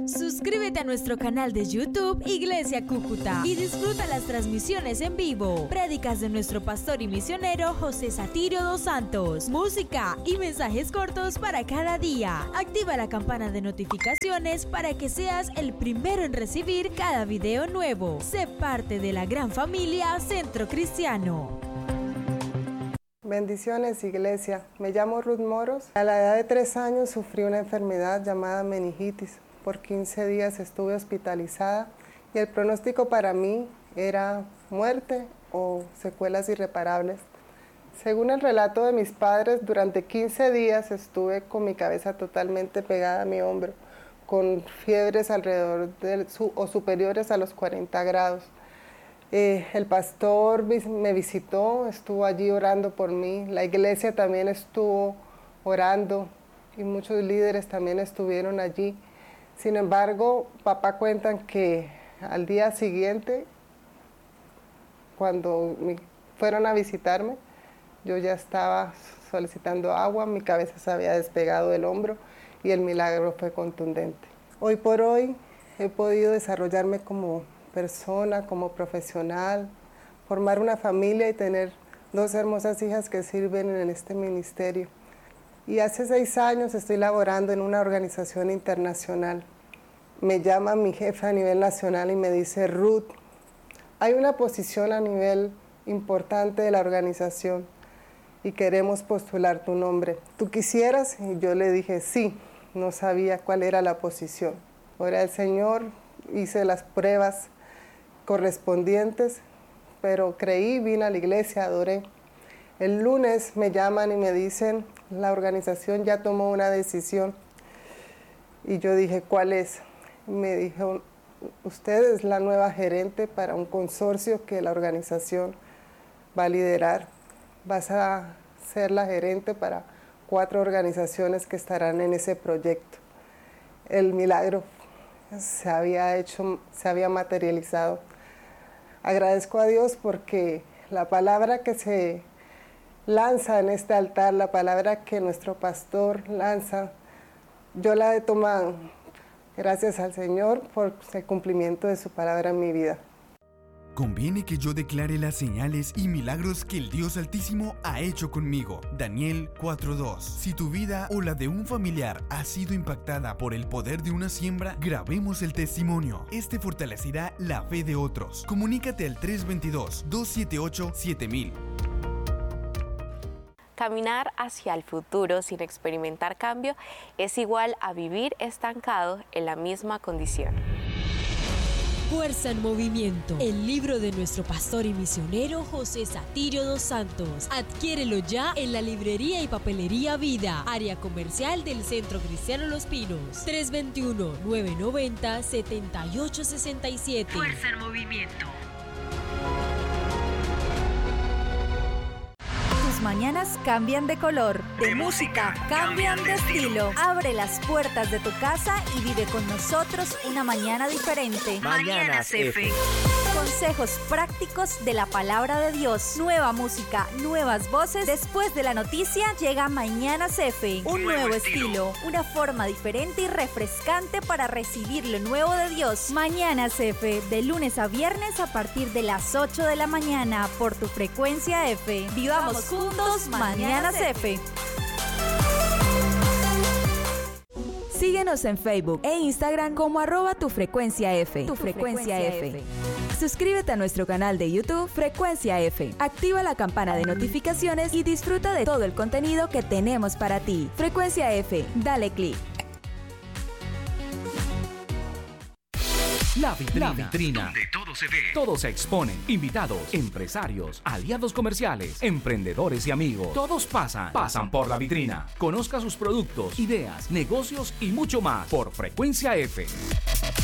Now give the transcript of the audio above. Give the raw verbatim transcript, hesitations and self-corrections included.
Suscríbete a nuestro canal de YouTube Iglesia Cúcuta y disfruta las transmisiones en vivo, prédicas de nuestro pastor y misionero José Satirio dos Santos, música y mensajes cortos para cada día. Activa la campana de notificaciones para que seas el primero en recibir cada video nuevo. Sé parte de la gran familia Centro Cristiano. Bendiciones, iglesia. Me llamo Ruth Moros. A la edad de tres años sufrí una enfermedad llamada meningitis. Por quince días estuve hospitalizada y el pronóstico para mí era muerte o secuelas irreparables. Según el relato de mis padres, durante quince días estuve con mi cabeza totalmente pegada a mi hombro, con fiebres alrededor de, o superiores a los cuarenta grados. Eh, el pastor me visitó, estuvo allí orando por mí, la iglesia también estuvo orando y muchos líderes también estuvieron allí. Sin embargo, papá cuentan que al día siguiente, cuando me fueron a visitarme, yo ya estaba solicitando agua, mi cabeza se había despegado del hombro y el milagro fue contundente. Hoy por hoy he podido desarrollarme como persona, como profesional, formar una familia y tener dos hermosas hijas que sirven en este ministerio. Y hace seis años estoy laborando en una organización internacional. Me llama mi jefe a nivel nacional y me dice: Ruth, hay una posición a nivel importante de la organización y queremos postular tu nombre. ¿Tú quisieras? Y yo le dije sí, no sabía cuál era la posición. Oré al Señor, hice las pruebas correspondientes, pero creí, vine a la iglesia, adoré. El lunes me llaman y me dicen: la organización ya tomó una decisión. Y yo dije: ¿cuál es? Me dijo: usted es la nueva gerente para un consorcio que la organización va a liderar. Vas a ser la gerente para cuatro organizaciones que estarán en ese proyecto. El milagro se había hecho, se había materializado. Agradezco a Dios porque la palabra que se lanza en este altar, la palabra que nuestro pastor lanza, yo la he tomado. Gracias al Señor por el cumplimiento de su palabra en mi vida. Conviene que yo declare las señales y milagros que el Dios Altísimo ha hecho conmigo. Daniel cuatro dos. Si tu vida o la de un familiar ha sido impactada por el poder de una siembra, grabemos el testimonio. Este fortalecerá la fe de otros. Comunícate al tres dos dos, dos siete ocho, siete mil. Caminar hacia el futuro sin experimentar cambio es igual a vivir estancado en la misma condición. Fuerza en Movimiento, el libro de nuestro pastor y misionero José Satirio dos Santos. Adquiérelo ya en la librería y papelería Vida, área comercial del Centro Cristiano Los Pinos. tres dos uno, nueve nueve cero, siete ocho seis siete. Fuerza en Movimiento. Mañanas cambian de color, de, de música, música cambian, cambian de estilo. estilo. Abre las puertas de tu casa y vive con nosotros una mañana diferente. Mañanas F. Consejos prácticos de la palabra de Dios. Nueva música, nuevas voces. Después de la noticia llega Mañanas F. Un nuevo, nuevo estilo. estilo, una forma diferente y refrescante para recibir lo nuevo de Dios. Mañanas F, de lunes a viernes a partir de las ocho de la mañana por tu frecuencia F. Vivamos juntos. Mañanas F. Síguenos en Facebook e Instagram como arroba tu frecuencia F. Tu frecuencia F. Suscríbete a nuestro canal de YouTube Frecuencia F. Activa la campana de notificaciones y disfruta de todo el contenido que tenemos para ti. Frecuencia F. Dale clic. La vitrina. La vitrina. Donde todo se ve. Todo se expone. Invitados, empresarios, aliados comerciales, emprendedores y amigos. Todos pasan. Pasan por la vitrina. Conozca sus productos, ideas, negocios y mucho más por Frecuencia F.